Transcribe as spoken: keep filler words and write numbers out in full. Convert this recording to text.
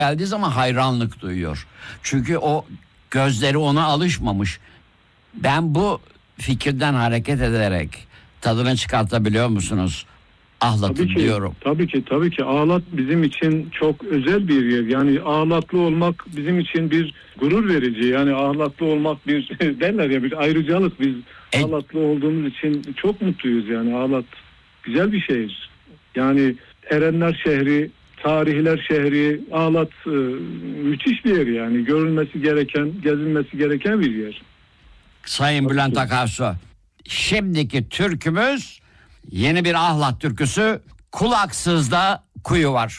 geldiği zaman hayranlık duyuyor. Çünkü o gözleri ona alışmamış. Ben bu fikirden hareket ederek tadını çıkartabiliyor musunuz? Ahlat'ın Tabii ki, diyorum. tabii ki, tabii ki Ağlat bizim için çok özel bir yer. Yani Ağlatlı olmak bizim için bir gurur verici. Yani Ağlatlı olmak bir derler ya, bir ayrıcalık. Biz E- Ağlatlı olduğumuz için çok mutluyuz yani. Ağlat güzel bir şehir. Yani Erenler şehri, tarihler şehri, Ağlat e, müthiş bir yer yani. Görülmesi gereken, gezilmesi gereken bir yer. Sayın Tabii Bülent ki. Akarsu, şimdiki türkümüz yeni bir Ahlat türküsü. Kulaksızda kuyu var.